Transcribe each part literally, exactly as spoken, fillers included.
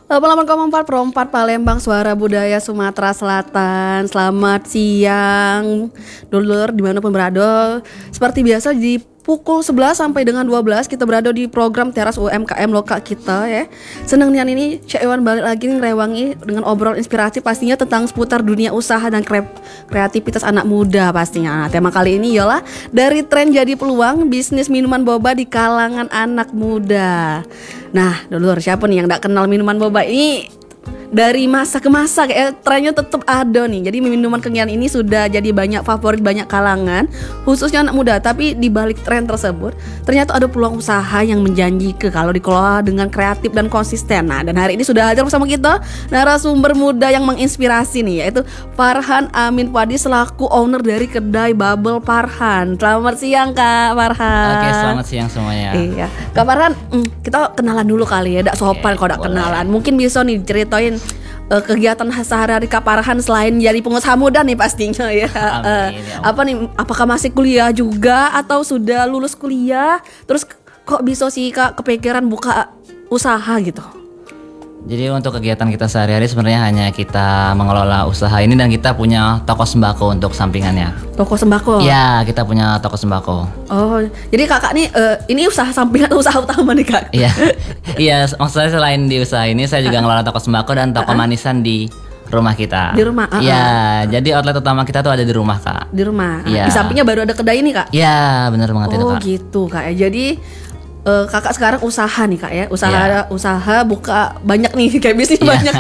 delapan puluh delapan koma empat Pro empat Palembang, Suara Budaya Sumatera Selatan. Selamat siang dulur dimanapun berada. Seperti biasa di pukul sebelas sampai dengan dua belas kita berada di program Teras U M K M Loka kita ya. Senang nian ini Cek Iwan balik lagi nih ngerewangi dengan obrolan inspiratif pastinya tentang seputar dunia usaha dan kre- kreativitas anak muda pastinya. Nah, tema kali ini ialah dari tren jadi peluang bisnis minuman boba di kalangan anak muda. Nah, dulur siapa nih yang gak kenal minuman boba ini? Dari masa ke masa kayak trennya tetap ada nih. Jadi minuman kekinian ini sudah jadi banyak favorit banyak kalangan, khususnya anak muda. Tapi di balik tren tersebut ternyata ada peluang usaha yang menjanjikan kalau dikelola dengan kreatif dan konsisten. Nah, dan hari ini sudah hadir bersama kita narasumber muda yang menginspirasi nih, yaitu Farhan Amin Padi selaku owner dari kedai Bubble Farhan. Selamat siang Kak Farhan. Oke, selamat siang semuanya. Iya, Kak Farhan, mm, kita kenalan dulu kali ya. Dak sopan kalau dak kenalan. Mungkin bisa nih ceritain Uh, kegiatan sehari-hari Kak Farhan selain jadi pengusaha muda nih pastinya ya. Amin, ya uh, apa nih? Apakah masih kuliah juga atau sudah lulus kuliah? Terus kok bisa sih Kak kepikiran buka usaha gitu? Jadi untuk kegiatan kita sehari-hari sebenarnya hanya kita mengelola usaha ini dan kita punya toko sembako untuk sampingannya. Toko sembako? Ya, kita punya toko sembako. Oh, jadi kakak nih uh, ini usaha sampingan atau usaha utama nih Kak? Iya, iya. Maksudnya selain di usaha ini saya juga ngelola toko sembako dan toko manisan di rumah kita. Di rumah? Uh-uh. Iya, jadi outlet utama kita tuh ada di rumah Kak. Di rumah? Iya. Di sampingnya baru ada kedai ini Kak? Iya, benar banget oh, itu Kak. Oh gitu Kak ya, jadi Uh, kakak sekarang usaha nih Kak ya, usaha yeah. usaha buka banyak nih kayak bisnis yeah. banyak.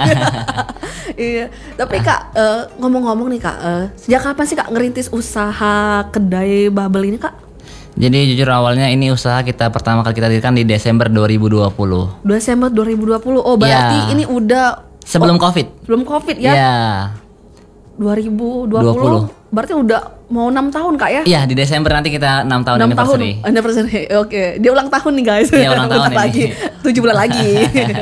Iya. Tapi Kak uh, ngomong-ngomong nih Kak, uh, sejak kapan sih Kak ngerintis usaha kedai Bubble ini Kak? Jadi jujur awalnya ini usaha kita pertama kali kita dirikan di Desember dua ribu dua puluh. Desember dua ribu dua puluh. Oh berarti yeah. ini udah sebelum oh, Covid. Sebelum Covid ya? Iya. Yeah. dua ribu dua puluh. Berarti udah mau enam tahun Kak ya? Iya, di Desember nanti kita enam tahun anniversary. Tahun anniversary. Oke, dia ulang tahun nih guys. Iya, ulang tahun ini. Lagi tujuh bulan lagi.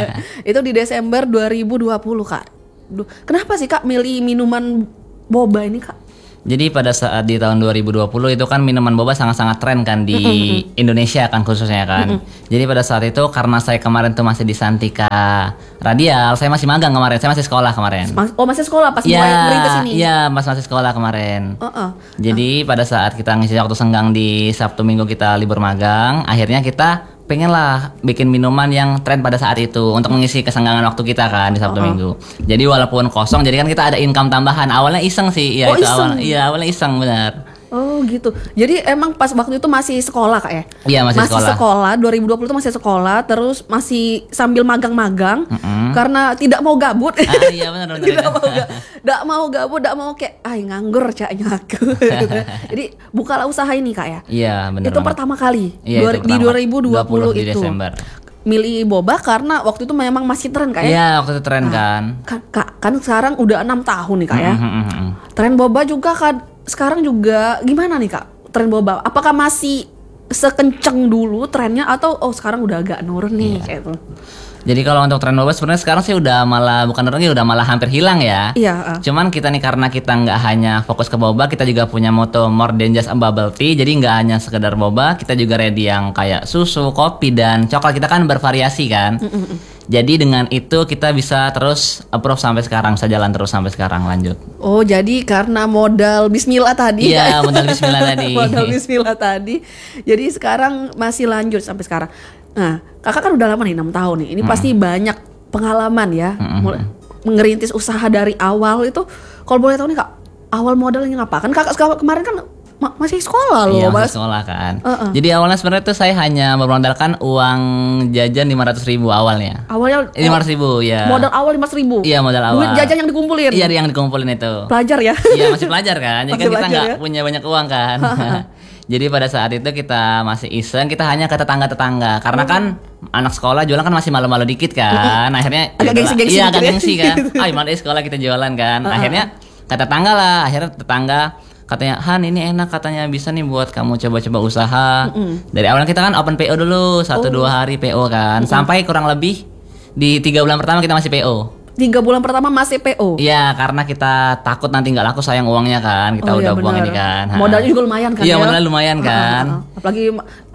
Itu di Desember dua ribu dua puluh Kak. Duh, kenapa sih Kak milih minuman boba ini Kak? Jadi pada saat di tahun dua ribu dua puluh itu kan minuman boba sangat-sangat tren kan di mm-hmm. Indonesia kan khususnya kan. Mm-hmm. Jadi pada saat itu karena saya kemarin tuh masih di Santika Radial, saya masih magang kemarin, saya masih sekolah kemarin. Oh masih sekolah pas ya, mulai merintis ini? Iya, mas masih sekolah kemarin. Uh-uh. Jadi uh. pada saat kita ngisi waktu senggang di Sabtu Minggu kita libur magang, akhirnya kita pengen lah bikin minuman yang tren pada saat itu untuk mengisi kesenggangan waktu kita kan di Sabtu uh-huh. Minggu. Jadi walaupun kosong, jadi kan kita ada income tambahan. Awalnya iseng sih, ya oh, itu iseng. awal. Iya awalnya iseng benar. Oh gitu. Jadi emang pas waktu itu masih sekolah Kak ya? Iya masih, masih sekolah. Masih sekolah. dua ribu dua puluh itu masih sekolah, terus masih sambil magang-magang mm-hmm. karena tidak mau gabut. Ah, iya benar benar. Tidak mau ga, tidak mau gabut, tidak mau kayak ay nganggur caknya aku. Jadi bukalah usaha ini Kak ya? Iya benar. Itu banget. pertama kali iya, dua, itu di dua ribu dua puluh di itu. Desember. Milih boba karena waktu itu memang masih tren Kak ya? Iya waktu itu tren nah, kan. kan. Kak kan sekarang udah enam tahun nih Kak ya. Mm-hmm. Tren boba juga kan sekarang juga gimana nih Kak? Tren boba apakah masih sekenceng dulu trennya atau oh sekarang udah agak nurun nih yeah. kayak itu. Jadi kalau untuk tren boba sebenarnya sekarang sih udah malah bukan nurun, udah malah hampir hilang ya. Iya. Uh. Cuman kita nih karena kita nggak hanya fokus ke boba, kita juga punya moto more than just a bubble tea. Jadi nggak hanya sekedar boba, kita juga ready yang kayak susu, kopi dan coklat. Kita kan bervariasi kan. Mm-mm. Jadi dengan itu kita bisa terus approve sampai sekarang, bisa jalan terus sampai sekarang lanjut. Oh jadi karena modal Bismillah tadi. Iya modal Bismillah tadi. Modal Bismillah tadi. Jadi sekarang masih lanjut sampai sekarang. Nah kakak kan udah lama nih enam tahun nih. Ini hmm. pasti banyak pengalaman ya. Hmm. Ngerintis usaha dari awal itu. Kalau boleh tahu nih Kak, awal modalnya apa? Kan kakak kemarin kan Ma- masih sekolah loh. Iya masih mas. sekolah kan. uh-uh. Jadi awalnya sebenarnya tuh saya hanya bermodalkan uang jajan lima ratus ribu awalnya. Awalnya lima ratus ribu ya. Modal awal lima ratus ribu. Iya modal awal. Duit jajan yang dikumpulin. Iya yang dikumpulin itu. Pelajar ya. Iya masih pelajar kan. Jadi kan kita nggak ya? punya banyak uang kan. Jadi pada saat itu kita masih iseng, kita hanya ke tetangga-tetangga. Karena kan anak sekolah jualan kan masih malu-malu dikit kan. Akhirnya agak gengsi-gengsi. Iya agak gitu gengsi ya? kan. Ah gimana di sekolah kita jualan kan. Akhirnya ke tetangga lah. Akhirnya tetangga katanya, Han ini enak katanya bisa nih buat kamu coba-coba usaha. Mm-mm. Dari awalnya kita kan open P O dulu satu dua oh. hari P O kan. Mm-mm. Sampai kurang lebih di tiga bulan pertama kita masih P O. Tiga bulan pertama masih P O. Iya, karena kita takut nanti nggak laku, sayang uangnya kan. Kita oh, udah iya, buang ini kan. Modalnya juga lumayan kan. Iya, ya? modalnya lumayan kan. Ha, ha, ha. Apalagi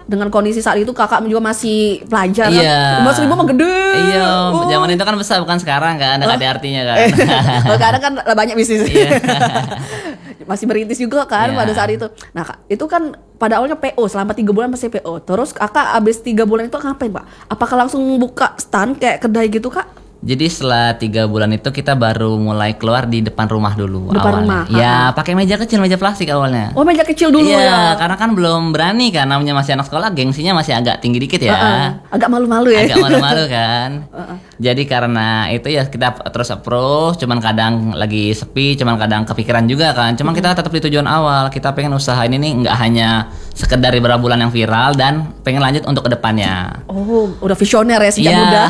dengan kondisi saat itu kakak juga masih pelajar Iya. kan. Mas ribu mah gede. Iya, Oh. zaman itu kan besar bukan sekarang kan, ada ada artinya kan. Kalau sekarang kan banyak bisnis. Iya. Masih merintis juga kan Iya. pada saat itu. Nah Kak, itu kan pada awalnya P O selama tiga bulan masih P O. Terus kakak abis tiga bulan itu ngapain Pak? Apakah langsung buka stand kayak kedai gitu Kak? Jadi setelah tiga bulan itu kita baru mulai keluar di depan rumah dulu Depan awalnya. rumah, Ya pakai meja kecil, meja plastik awalnya. Oh meja kecil dulu Iya, ya. karena kan belum berani kan, namanya masih anak sekolah, gengsinya masih agak tinggi dikit ya. Uh-uh. Agak malu-malu ya. Agak malu-malu kan. Uh-uh. Jadi karena itu ya kita terus approach, cuman kadang lagi sepi, cuman kadang kepikiran juga kan. Cuman kita tetap di tujuan awal, kita pengen usaha ini nih nggak hanya sekedar beberapa bulan yang viral dan pengen lanjut untuk kedepannya. Oh, udah visioner ya sejak Iya. muda.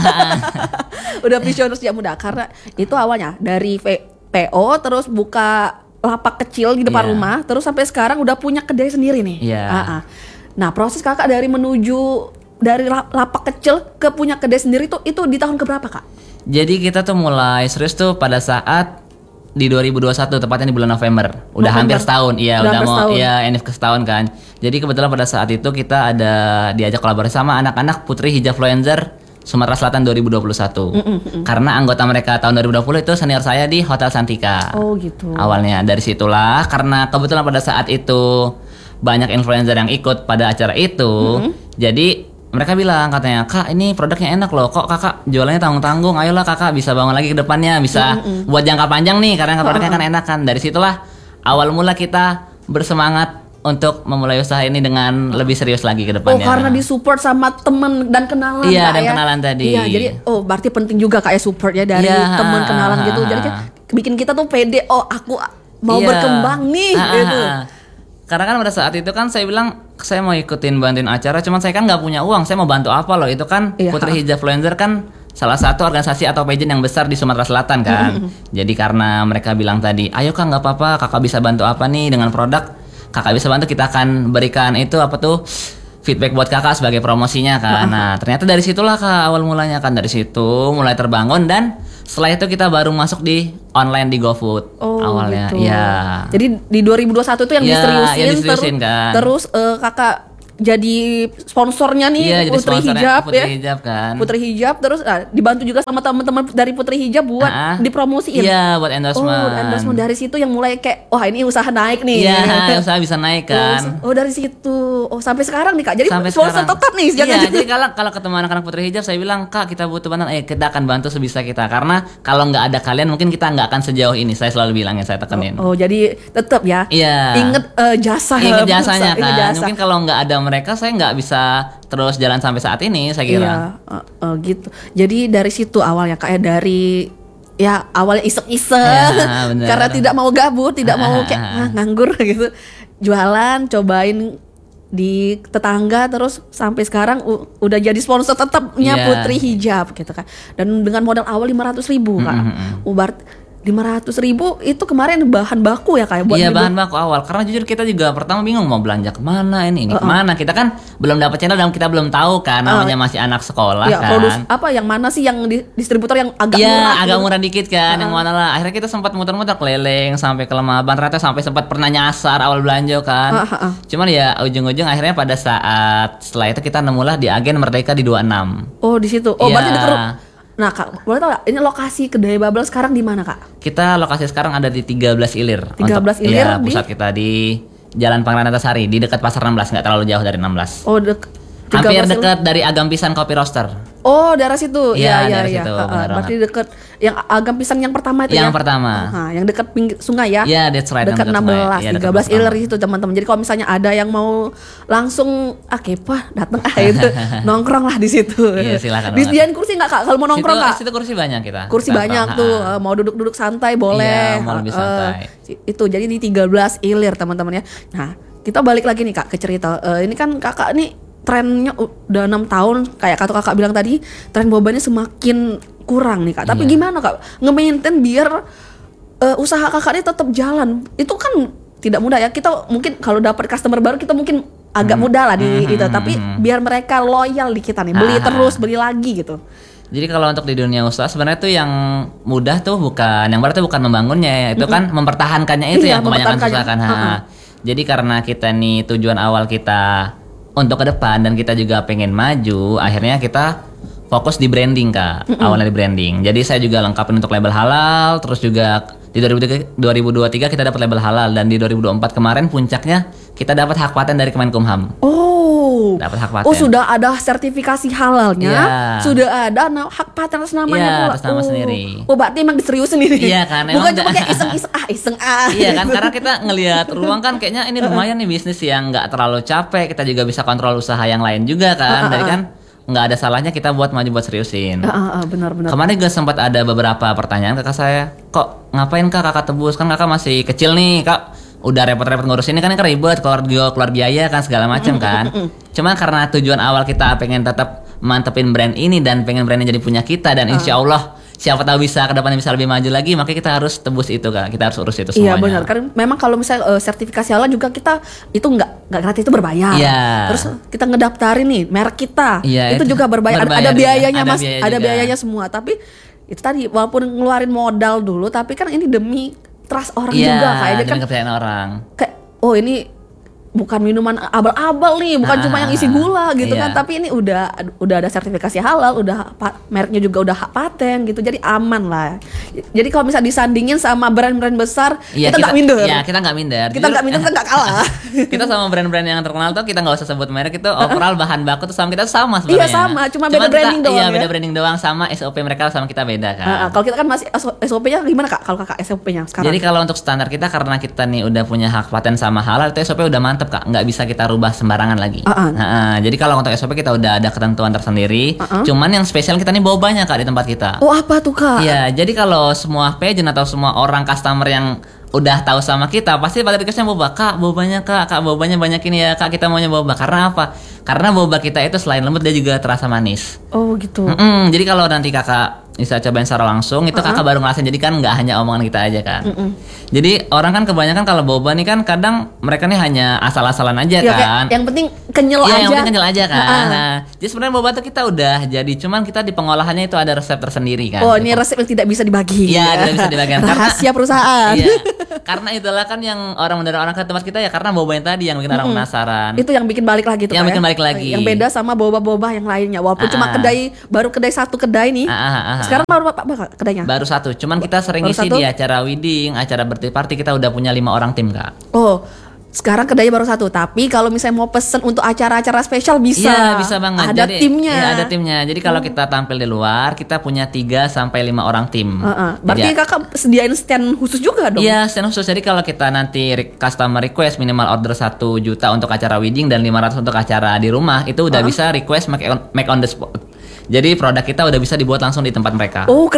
Udah visioner sejak muda karena itu awalnya dari V- P O terus buka lapak kecil di depan Iya. rumah, terus sampai sekarang udah punya kedai sendiri nih. Iya. Ah-ah. Nah, proses kakak dari menuju dari lap- lapak kecil ke punya kedai sendiri tuh itu di tahun keberapa Kak? Jadi kita tuh mulai serius tuh pada saat di dua ribu dua puluh satu, tepatnya di bulan November. Udah November. hampir setahun. Iya, Udah udah hampir mau setahun. ya N F ke setahun kan. Jadi kebetulan pada saat itu kita ada diajak kolaborasi sama anak-anak Putri Hijabfluencer Sumatera Selatan dua ribu dua puluh satu. Karena anggota mereka tahun dua ribu dua puluh itu senior saya di Hotel Santika. Oh, gitu. Awalnya dari situlah, karena kebetulan pada saat itu banyak influencer yang ikut pada acara itu. Jadi mereka bilang katanya, "Kak, ini produknya enak loh. Kok Kakak jualannya tanggung-tanggung? Ayolah Kakak bisa bangun lagi ke depannya, bisa buat jangka panjang nih karena produknya kan enak kan." Dari situlah awal mula kita bersemangat untuk memulai usaha ini dengan lebih serius lagi ke Oh, depannya. karena disupport sama temen dan kenalan Iya, Kak, dan ya? kenalan tadi. Iya, jadi oh berarti penting juga Kak ya support ya dari Iya, teman kenalan ha, gitu. ha, Jadi ha. kan bikin kita tuh pede, oh aku mau Iya. berkembang nih Ah, ah, gitu. ah. Karena kan pada saat itu kan saya bilang saya mau ikutin bantuin acara, cuman saya kan nggak punya uang, saya mau bantu apa loh? Itu kan Iya. Putri Hijabfluencer kan salah satu organisasi atau pageant yang besar di Sumatera Selatan kan. Jadi karena mereka bilang tadi, ayo Kak nggak apa-apa, kakak bisa bantu apa nih dengan produk, kakak bisa bantu, kita akan berikan itu apa tuh feedback buat kakak sebagai promosinya kan. Nah ternyata dari situlah Kak awal mulanya kan, dari situ mulai terbangun dan setelah itu kita baru masuk di online di GoFood Oh, awalnya. gitu. Iya. Jadi di dua ribu dua puluh satu itu yang Iya, diseriusin, yang diseriusin terus, kan. terus eh, kakak jadi sponsornya nih Iya, jadi Putri sponsornya Hijab Putri ya. Hijab kan. Putri Hijab terus ah, dibantu juga sama teman-teman dari Putri Hijab buat Ah, ah. dipromosiin. Iya, buat Oh, endorsement. endorsement dari situ yang mulai kayak wah ini usaha naik nih. Iya, usaha bisa naik kan. Oh, oh, dari situ. Oh sampai sekarang nih Kak. Jadi Sampai sponsor sekarang. tetap nih sejak Iya, itu. jadi kalau kalau ketemu anak-anak Putri Hijab saya bilang, "Kak, kita butuh bantuan. Eh, kita akan bantu sebisa kita." Karena kalau nggak ada kalian mungkin kita nggak akan sejauh ini. Saya selalu bilang ya, saya tekenin. Oh jadi tetap ya. Iya. Ingat eh, jasa. Ingat jasanya kan. Ingat jasa. Mungkin kalau nggak ada mereka saya nggak bisa terus jalan sampai saat ini, saya kira. Iya, eh, eh, gitu. Jadi dari situ awalnya kayak dari ya awalnya iseng-iseng Ya, bener. karena tidak mau gabut, tidak mau kayak ah, nganggur gitu. Jualan, cobain di tetangga terus sampai sekarang u- udah jadi sponsor tetapnya Iya. Putri Hijab gitu kan. Dan dengan modal awal lima ratus ribu Kak. Mm-mm. Oh, berarti lima ratus ribu itu kemarin bahan baku ya kayak buat Iya, beli- bahan baku awal. Karena jujur kita juga pertama bingung mau belanja kemana ini, ini kemana. Kita kan belum dapat channel dan kita belum tahu kan, namanya masih anak sekolah ya, kan. produs apa yang mana sih yang di- distributor yang agak Iya, murah agak gitu. murah dikit kan, yang mana lah. Akhirnya kita sempat muter-muter keliling sampai ke Lemaban, ternyata sampai sempat pernah nyasar awal belanja kan. Ah, ah, ah. Cuman ya ujung-ujung akhirnya pada saat setelah itu kita nemulah di agen Merdeka di dua puluh enam. Oh di situ. Oh Iya. berarti deket. ru- Nah kak, boleh tau gak, ini lokasi kedai Bubble sekarang di mana kak? Kita lokasi sekarang ada di tiga belas Ilir. tiga belas Untuk- Ilir iya, di- pusat kita di Jalan Pangeran Antasari di dekat Pasar enam belas, nggak terlalu jauh dari enam belas. Oh dek. Hampir tiga belas dekat dari Agam Pisan Kopi Roaster. Oh daerah situ. Iya, Iya iya daerah iya. situ, Ha, ha. benar Berarti deket yang agam pisang yang pertama itu Yang ya? pertama. Nah, yang dekat pinggir sungai ya? Iya, that's right, yang Dekat dekat enam sungai. belas, Iya, dekat tiga belas pertama. Ilir itu teman-teman. Jadi kalau misalnya ada yang mau langsung ah kepa datang ah itu nongkrong lah di situ. Iya, silakan Disediain kursi nggak kak? Kalau mau nongkrong situ, kak? situ kursi banyak kita. Kursi Kita banyak ha, tuh, ha. eh, mau duduk-duduk santai boleh. Iya, mau lebih Eh, santai. itu jadi di tiga belas Ilir teman-teman ya. Nah, kita balik lagi nih Kak ke cerita. Eh, ini kan Kakak nih trennya udah enam tahun kayak kata Kakak bilang tadi, tren bobanya semakin kurang nih Kak. Tapi Iya. gimana Kak nge-maintain biar eh, usaha Kakak ini tetap jalan? Itu kan tidak mudah ya. Kita mungkin kalau dapat customer baru kita mungkin agak mudah lah di Hmm, itu, hmm, tapi hmm. biar mereka loyal di kita nih, beli Ah. terus, beli lagi gitu. Jadi kalau untuk di dunia usaha sebenarnya tuh yang mudah tuh bukan, yang berat tuh bukan membangunnya ya, itu kan mempertahankannya itu Iya, yang kebanyakan mempertahankannya. susah kan. Ha. Ha-ha. Jadi karena kita nih tujuan awal kita untuk ke depan dan kita juga pengen maju, akhirnya kita fokus di branding Kak. Mm-mm. Awalnya di branding. Jadi saya juga lengkapin untuk label halal, terus juga di dua ribu dua puluh tiga kita dapat label halal dan di dua ribu dua puluh empat kemarin puncaknya kita dapat hak paten dari Kemenkumham. Oh. Dapat hak paten. Oh, sudah ada sertifikasi halalnya, yeah. sudah ada na- hak paten atas namanya yeah, pula. atas nama oh. sendiri. Oh, berarti emang diserius sendiri. Iya kan. Bukan cuma kayak iseng-iseng ah, iseng ah. Iya kan, karena kita ngelihat ruang kan kayaknya ini lumayan nih bisnis yang nggak terlalu capek, kita juga bisa kontrol usaha yang lain juga kan. Dari kan nggak ada salahnya kita buat maju buat seriusin. Uh, uh, uh, benar-benar. Kemarin juga sempat ada beberapa pertanyaan kakak saya, kok ngapain kak kakak tebus, kan kakak masih kecil nih kak, udah repot-repot ngurus ini kan kan ribet, keluar keluar biaya kan segala macam kan. Cuman karena tujuan awal kita pengen tetap mantepin brand ini dan pengen brandnya jadi punya kita dan insya Allah siapa tahu bisa ke depannya bisa lebih maju lagi, makanya kita harus tebus itu kak, kita harus urus itu semuanya. Iya benar, kan memang kalau misalnya uh, sertifikasi halal juga kita itu nggak nggak gratis, itu berbayar. Iya. Terus kita ngedaftarin nih merek kita, iya, itu, itu juga berbayar, berbayar ada biayanya ada mas, biaya ada juga. biayanya semua. Tapi itu tadi walaupun ngeluarin modal dulu, tapi kan ini demi trust orang iya, juga, kayaknya demi kan kepercayaan orang. Kayak oh ini bukan minuman abal-abal nih, bukan Ah, cuma yang isi gula gitu iya. kan, tapi ini udah udah ada sertifikasi halal, udah pa- mereknya juga udah hak paten gitu, jadi aman lah. Jadi kalau misalnya disandingin sama brand-brand besar, Iya, kita nggak minder. Iya, kita nggak minder. Kita nggak minder, kita nggak kalah. Kita sama brand-brand yang terkenal tuh kita nggak usah sebut merek, itu overall bahan baku tuh sama kita tuh sama Iya sebenarnya. sama, cuma Cuman beda kita- branding doang Iya, ya. beda branding doang, sama S O P mereka sama kita beda kan. Uh, uh, kalau kita kan masih S O P-nya gimana kak? Kalau kakak S O P-nya sekarang? Jadi kalau untuk standar kita karena kita nih udah punya hak paten sama halal, itu S O P udah mantep kak, nggak bisa kita rubah sembarangan lagi. Uh-uh. Nah, jadi kalau untuk S O P kita udah ada ketentuan tersendiri. Uh-uh. Cuman yang spesial kita nih bobanya kak di tempat kita. Oh apa tuh kak? Iya, jadi kalau semua pageant atau semua orang customer yang udah tahu sama kita pasti pada requestnya boba, kak bobanya kak, kak bobanya banyakin ya kak, kita maunya boba. Karena apa? Karena boba kita itu selain lembut dia juga terasa manis. Oh gitu. Mm-mm, jadi kalau nanti kakak bisa cobain secara langsung itu kakak baru ngerasain, jadi kan nggak hanya omongan kita aja kan. Mm-mm. Jadi orang kan kebanyakan kalau boba nih kan kadang mereka nih hanya asal-asalan aja Ya, kayak kan. yang penting kenyal Iya, aja. yang penting kenyal aja kan. Uh-uh. Nah, jadi sebenarnya boba tuh kita udah jadi, cuman kita di pengolahannya itu ada resep tersendiri kan. Oh ini resep yang tidak bisa dibagi. Iya, tidak bisa dibagikan. Karena- Rahasia perusahaan. Iya. Karena itulah kan yang orang mendadak orang ke tempat kita ya karena boba yang tadi yang bikin orang penasaran. Itu yang bikin balik lagi tuh Yang Kak, bikin ya? balik lagi. Yang beda sama boba-boba yang lainnya. Walaupun Ah, cuma ah. kedai baru kedai satu kedai nih. Ah, ah, ah, ah. Sekarang baru apa, apa kedainya? Baru satu, cuman kita sering Baru isi satu? di acara wedding, acara birthday party kita udah punya lima orang tim kak. Oh, sekarang kedainya baru satu. Tapi kalau misalnya mau pesen untuk acara-acara spesial bisa. Iya bisa banget. Ada Jadi, timnya. Iya ada timnya. Jadi kalau kita tampil di luar kita punya tiga sampai lima orang tim. Uh-uh. Berarti Jadi, kakak sediain stand khusus juga dong? iya stand khusus. Jadi kalau kita nanti re- customer request minimal order satu juta untuk acara wedding dan lima ratus untuk acara di rumah, itu udah Uh-huh. bisa request make on, make on the spot. Jadi produk kita udah bisa dibuat langsung di tempat mereka. Oh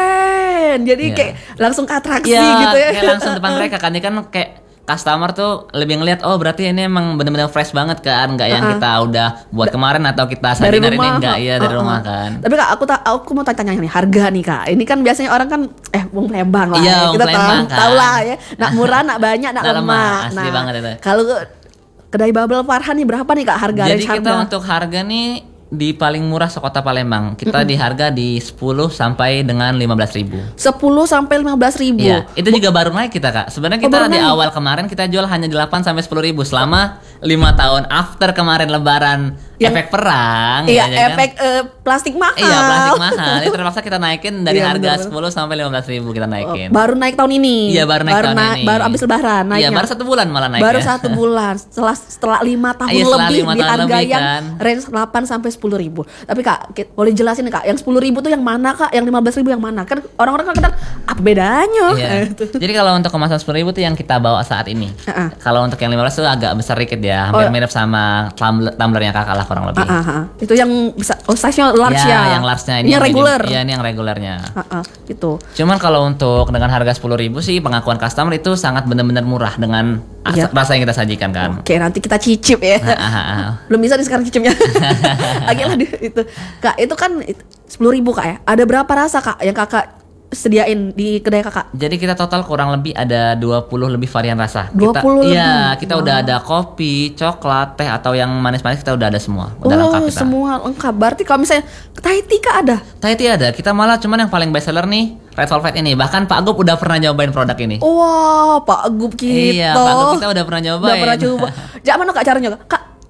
keren. Jadi Iya. kayak langsung ke atraksi Iya, gitu ya. kayak langsung depan mereka kan. Ini kan kayak customer tuh lebih ngelihat, oh berarti ini emang bener-bener fresh banget kan, nggak yang Uh-uh. kita udah buat kemarin atau kita Dari sajiin hari ini rumah. enggak, iya dari Uh-uh. rumah kan. Tapi kak aku tak aku mau tanya nih harga nih kak. Ini kan biasanya orang kan eh wong Palembang lah. Iya, ya. wong Kita tahu, Palembang kan. tahu lah ya. Nak murah, nak banyak, nak Nak lemah. lemah, asli Nah, banget itu. kalau kedai Bubble Farhan nih berapa nih kak harga? Jadi range kita harga? untuk harga nih di paling murah sekota Palembang. Kita di harga di sepuluh sampai dengan lima belas ribu. sepuluh sampai lima belas ribu. Iya, itu juga baru naik kita kak. Sebenarnya Oh, kita baru di naik. awal kemarin kita jual hanya delapan sampai sepuluh ribu selama lima tahun after kemarin Lebaran Yang- efek perang. Iya, ya, jadi kan- efek eh, plastik mahal. Iya plastik mahal. Ini terpaksa kita naikin dari Iya, harga bener-bener. sepuluh sampai lima belas ribu kita Oh, naikin. baru naik tahun ini. Iya baru naik tahun na- ini. Baru abis lebaran naiknya. Iya baru satu bulan malah naik. Baru satu bulan setelah setelah lima tahun Iya, setelah lebih lima di tahun harga lebih, yang kan. range delapan sampai sepuluh ribu. Tapi kak, ki- boleh jelasin nih, kak, yang sepuluh ribu tuh yang mana kak? Yang lima belas ribu yang mana? Kan orang-orang kan kadang apa bedanya? Iya. Gitu. Jadi kalau untuk kemasan sepuluh ribu tuh yang kita bawa saat ini. Uh-uh. Kalau untuk yang lima belas tuh agak besar dikit ya, hampir Oh. mirip sama tumbler tumblernya kakak lah kurang lebih. Ah, ah, ah. Itu yang bisa oh size-nya large Ya, ya. yang large-nya ini, Ini yang medium. regular. Iya, ini yang regulernya. Ah, ah, gitu. Cuman kalau untuk dengan harga sepuluh ribu sih pengakuan customer itu sangat benar-benar murah dengan as- Iya. rasa yang kita sajikan kan. Oke, nanti kita cicip ya. Ah, ah, ah. Belum bisa nih sekarang cicipnya. Lagi lah di- itu. Kak, itu kan sepuluh ribu kak ya. Ada berapa rasa kak yang kakak sediain di kedai kakak? Jadi kita total kurang lebih ada dua puluh lebih varian rasa. dua puluh kita, Iya, lebih? kita udah ada kopi, coklat, teh atau yang manis-manis kita udah ada semua. Udah Oh, lengkap kita. semua lengkap. Berarti kalau misalnya Thai tea kak ada? Thai tea ada. Kita malah cuman yang paling best seller nih Red Velvet ini. Bahkan Pak Gup udah pernah nyobain produk ini. Wah, Pak Gup kita. Iya, Pak Gup kita udah pernah nyobain. Udah pernah coba. Jak mana kak caranya kak? Kak,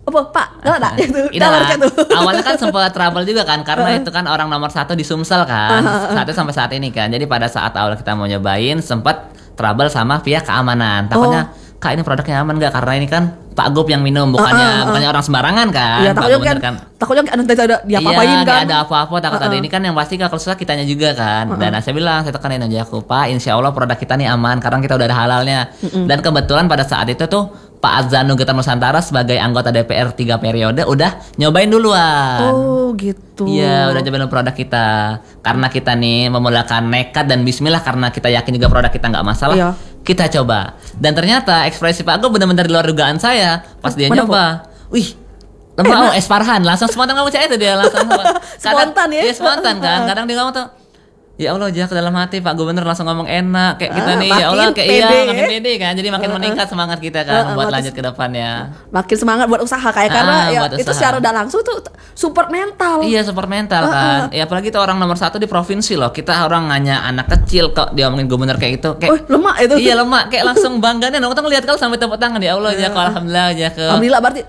Apa Pak? Enggak ada itu. Iya lah. Awalnya kan sempat trouble juga kan karena itu kan orang nomor satu di Sumsel kan. Saat itu sampai saat ini kan. Jadi pada saat awal kita mau nyobain sempat trouble sama pihak keamanan. Takutnya oh. Kak ini produknya aman nggak? Karena ini kan Pak Gop yang minum, bukannya uh, uh, uh. bukannya orang sembarangan kan? Iya, takutnya kan, kan. Takutnya kan nanti ada dia apa-apain iya, kan? Iya, ada apa-apa. Takut uh, uh. ada ini kan yang pasti kalau susah kitanya juga kan. Uh, uh. Dan saya bilang, saya tekanin aja aku, Pak, insya Allah produk kita nih aman karena kita udah ada halalnya. Uh, uh. Dan kebetulan pada saat itu tuh Pak Azanu Getar Nusantara sebagai anggota D P R tiga periode udah nyobain duluan. Oh gitu. Iya, udah nyobain produk kita. Karena kita nih memulakan nekat dan bismillah karena kita yakin juga produk kita nggak masalah. Iya. Kita coba. Dan ternyata ekspresi Pak Gop benar-benar di luar dugaan saya. Pas dia Mana nyoba. Po? Wih, lemah oh, es Farhan. Langsung spontan ngomong itu dia. Langsung spontan ya? Iya spontan kan. Kadang dia ngomong tuh, ya Allah jah ke dalam hati Pak Gubernur langsung ngomong enak kayak kita nih, ya Allah kayak iya makin pede kan, jadi makin meningkat semangat kita kan buat lanjut ke depannya. Makin semangat buat usaha kayak karena ya itu secara udah langsung tuh support mental. Iya support mental kan, ya apalagi tuh orang nomor satu di provinsi loh, kita orang hanya anak kecil kok dia ngomongin gubernur kayak itu, kayak oh, lemak itu. Iya lemak, kayak langsung bangganya, nonton ngeliat kalau sampai tepuk tangan ya Allah ya, alhamdulillah ya ke. Alhamdulillah berarti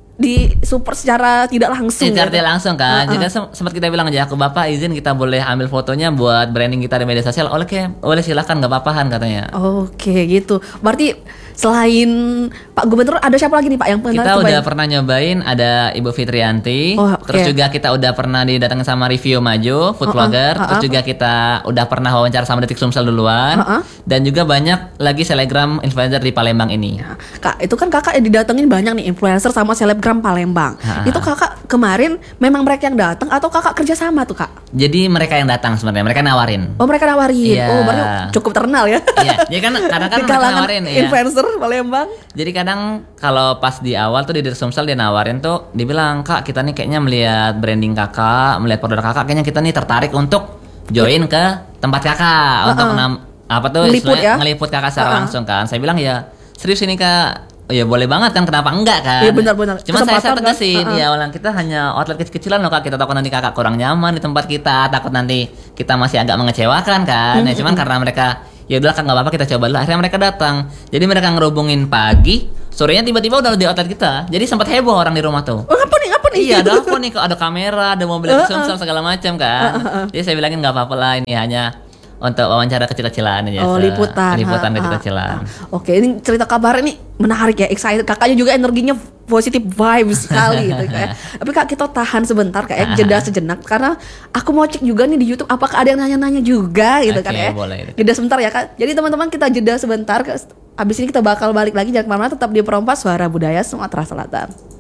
di support secara tidak langsung. Secara tidak langsung kan. Uh-uh. Jadi sempat kita bilang aja, aku Bapak izin kita boleh ambil fotonya buat branding kita di media sosial. Oke, boleh silakan nggak apa-apaan katanya. Oke gitu. Berarti selain Pak Gubernur ada siapa lagi nih Pak yang pernah kita cobain? Udah pernah nyobain, ada Ibu Fitrianti. Oh, okay. Terus juga kita udah pernah didatangin sama Review Maju, food uh-uh. vlogger. Uh-uh. Terus juga kita udah pernah wawancara sama Detik Sumsel duluan. Uh-uh. Dan juga banyak lagi selebgram influencer di Palembang ini. Ya. Kak, itu kan kakak yang didatengin banyak nih influencer sama selebgram Palembang. Uh-uh. Itu kakak kemarin memang mereka yang datang atau kakak kerja sama tuh Kak? Jadi mereka yang datang sebenarnya, mereka nawarin. Oh mereka nawarin. Iya. Oh berarti cukup terkenal ya. Iya. Jadi kan karena kan mereka nawarin ya. Influencer Palembang. Jadi kadang kalau pas di awal tuh di Sumsel dia nawarin tuh, dibilang Kak kita nih kayaknya melihat branding kakak, melihat produk kakak, kayaknya kita nih tertarik untuk join ke tempat kakak uh-uh. untuk nam, apa tuh ngeliput ya, ngeliput kakak secara uh-uh. langsung kan. Saya bilang ya serius ini Kak. Oh ya boleh banget kan, kenapa enggak kan? Iya benar-benar. Cuma saya, saya tegasin, kan? Ya orang kita hanya outlet kecil-kecilan loh Kak. Kita takut nanti kakak kurang nyaman di tempat kita, takut nanti kita masih agak mengecewakan kan. Mm-hmm. Ya cuman karena mereka ya udah kan nggak apa-apa kita coba dulu. Akhirnya mereka datang. Jadi mereka ngerubungin pagi, sorenya tiba-tiba udah di outlet kita. Jadi sempat heboh orang di rumah tuh. Oh, apa nih? Apa nih? Iya, ada apa nih? Kok ada kamera, ada mobil uh, Sumsel segala macam kan. Uh, uh, uh. Jadi saya bilangin nggak apa-apa lah, ini hanya untuk wawancara kecil-kecilan aja. Oh, liputan. Liputan kecil-kecilan. Oke, ini cerita kabar ini menarik ya, excited. Kakaknya juga energinya positif vibes sekali gitu kayak. Tapi Kak kita tahan sebentar kayak jeda sejenak karena aku mau cek juga nih di YouTube apakah ada yang nanya-nanya juga gitu okay, kan ya. Boleh. Jeda sebentar ya Kak. Jadi teman-teman kita jeda sebentar. Abis ini kita bakal balik lagi, jangan kemana-mana, tetap di Perompas Suara Budaya Sumatera Selatan.